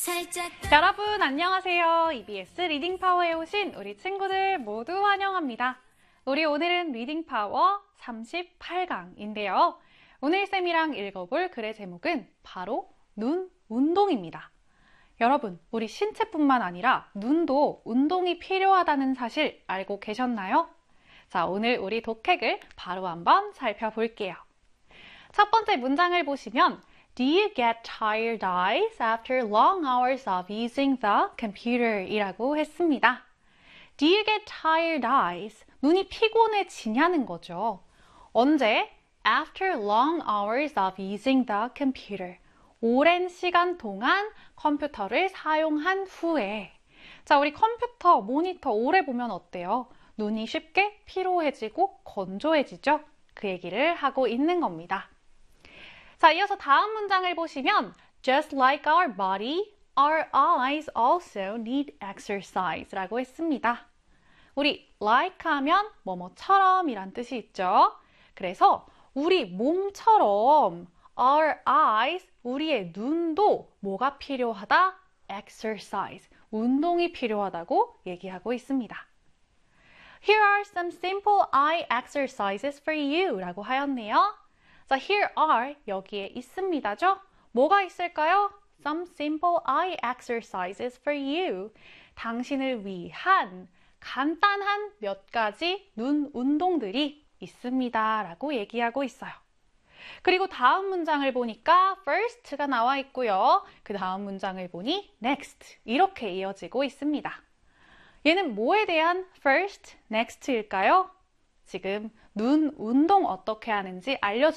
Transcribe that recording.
여러분 안녕하세요. EBS 리딩 파워에 오신 우리 친구들 모두 환영합니다. 우리 오늘은 리딩 파워 38강인데요. 오늘 쌤이랑 읽어볼 글의 제목은 바로 눈 운동입니다. 여러분, 우리 신체뿐만 아니라 눈도 운동이 필요하다는 사실 알고 계셨나요? 자, 오늘 우리 독해글 바로 한번 살펴볼게요. 첫 번째 문장을 보시면 Do you get tired eyes after long hours of using the computer? 이라고 했습니다. Do you get tired eyes? 눈이 피곤해지냐는 거죠. 언제? After long hours of using the computer. 오랜 시간 동안 컴퓨터를 사용한 후에. 자, 우리 컴퓨터, 모니터 오래 보면 어때요? 눈이 쉽게 피로해지고 건조해지죠? 그 얘기를 하고 있는 겁니다. 자, 이어서 다음 문장을 보시면 Just like our body, our eyes also need exercise 라고 했습니다. 우리 like 하면 뭐뭐처럼 이란 뜻이 있죠. 그래서 우리 몸처럼 our eyes, 우리의 눈도 뭐가 필요하다? exercise, 운동이 필요하다고 얘기하고 있습니다. Here are some simple eye exercises for you 라고 하였네요. 자, here are 여기에 있습니다죠? 뭐가 있을까요? Some simple eye exercises for you. 당신을 위한 간단한 몇 가지 눈 운동들이 있습니다 라고 얘기하고 있어요. 그리고 다음 문장을 보니까 first가 나와 있고요. 그 다음 문장을 보니 next 이렇게 이어지고 있습니다. 얘는 뭐에 대한 first, next일까요? 지금 눈 운동 어떻게 하는지 알려줍니다.